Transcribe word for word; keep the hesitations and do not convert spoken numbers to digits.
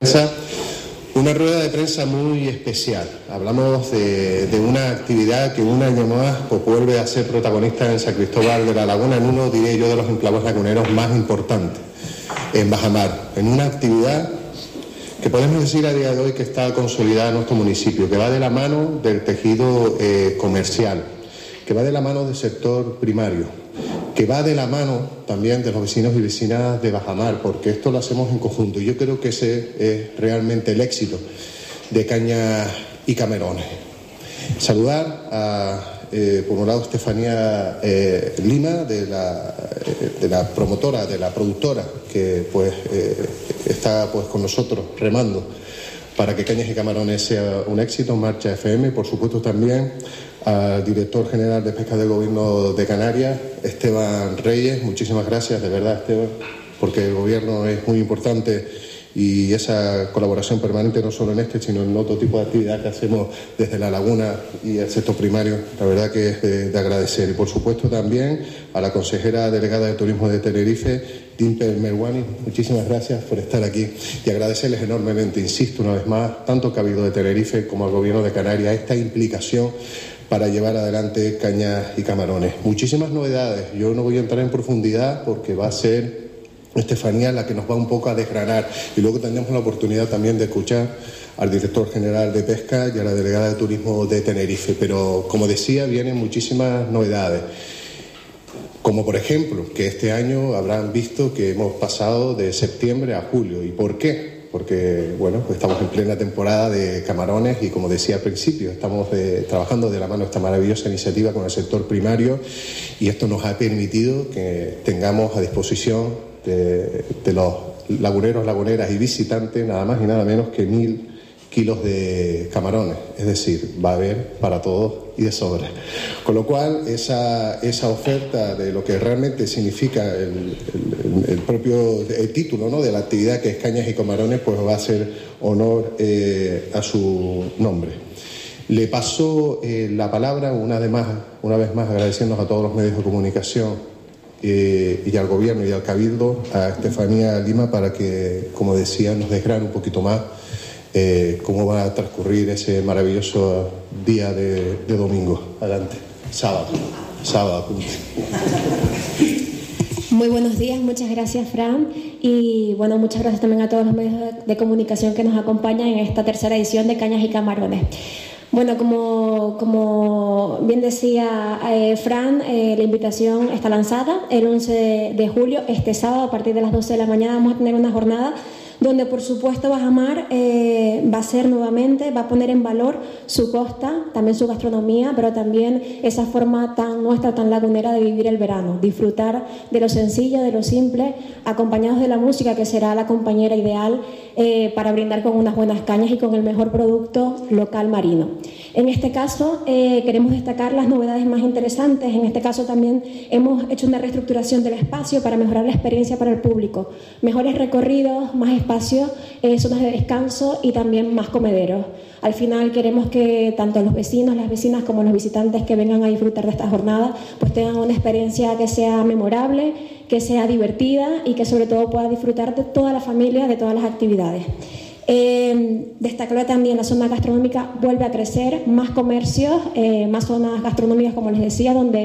Una rueda de prensa muy especial. Hablamos de, de una actividad que un año más pues, vuelve a ser protagonista en San Cristóbal de la Laguna, en uno, diré yo, de los enclaves laguneros más importantes en bajamar, en una actividad que podemos decir a día de hoy que está consolidada en nuestro municipio, que va de la mano del tejido eh, comercial, que va de la mano del sector primario, que va de la mano también de los vecinos y vecinas de bajamar, porque esto lo hacemos en conjunto. Y yo creo que ese es realmente el éxito de Cañas y Camarones. Saludar a, eh, por un lado, Estefanía eh, Lima, de la, eh, de la promotora, de la productora, que pues eh, está pues con nosotros remando para que Cañas y Camarones sea un éxito, Marcha F M, y por supuesto también al director general de Pesca del Gobierno de Canarias, Esteban Reyes. Muchísimas gracias, de verdad, Esteban, porque el gobierno es muy importante y esa colaboración permanente no solo en este, sino en otro tipo de actividad que hacemos desde la laguna y el sector primario, la verdad que es de, de agradecer. Y por supuesto también a la consejera delegada de Turismo de Tenerife, Dimper Merwani, muchísimas gracias por estar aquí y agradecerles enormemente, insisto una vez más, tanto al Cabildo de Tenerife como al Gobierno de Canarias, esta implicación para llevar adelante Cañas y Camarones. Muchísimas novedades, yo no voy a entrar en profundidad porque va a ser Estefanía la que nos va un poco a desgranar y luego tendremos la oportunidad también de escuchar al director general de Pesca y a la delegada de Turismo de Tenerife, pero como decía, vienen muchísimas novedades, como por ejemplo que este año habrán visto que hemos pasado de septiembre a julio. ¿Y por qué? Porque, bueno, pues estamos en plena temporada de camarones y, como decía al principio, estamos de, trabajando de la mano esta maravillosa iniciativa con el sector primario y esto nos ha permitido que tengamos a disposición de, de los laguneros, laguneras y visitantes nada más y nada menos que mil kilos de camarones, es decir, va a haber para todos y de sobra. Con lo cual, esa, esa oferta de lo que realmente significa el, el, el propio el título, ¿no?, de la actividad que es Cañas y Camarones, pues va a hacer honor eh, a su nombre. Le paso eh, la palabra una, de más, una vez más agradeciendo a todos los medios de comunicación eh, y al Gobierno y al Cabildo, a Estefanía Lima, para que, como decía, nos desgrane un poquito más Eh, cómo va a transcurrir ese maravilloso día de, de domingo. Adelante. Sábado. Sábado. Muy buenos días, muchas gracias, Fran. Y bueno, muchas gracias también a todos los medios de, de comunicación que nos acompañan en esta tercera edición de Cañas y Camarones. Bueno, como, como bien decía eh, Fran, eh, la invitación está lanzada el once de, de julio, este sábado, a partir de las doce de la mañana vamos a tener una jornada donde por supuesto Bajamar eh, va a ser nuevamente, va a poner en valor su costa, también su gastronomía, pero también esa forma tan nuestra, tan lagunera de vivir el verano, disfrutar de lo sencillo, de lo simple, acompañados de la música que será la compañera ideal eh, para brindar con unas buenas cañas y con el mejor producto local marino. En este caso eh, queremos destacar las novedades más interesantes. En este caso también hemos hecho una reestructuración del espacio para mejorar la experiencia para el público, mejores recorridos, más espacio, eh, zonas de descanso y también más comederos. Al final queremos que tanto los vecinos, las vecinas como los visitantes que vengan a disfrutar de esta jornada pues tengan una experiencia que sea memorable, que sea divertida y que sobre todo pueda disfrutar de toda la familia, de todas las actividades. Eh, destacar también la zona gastronómica vuelve a crecer, más comercios, eh, más zonas gastronómicas, como les decía, donde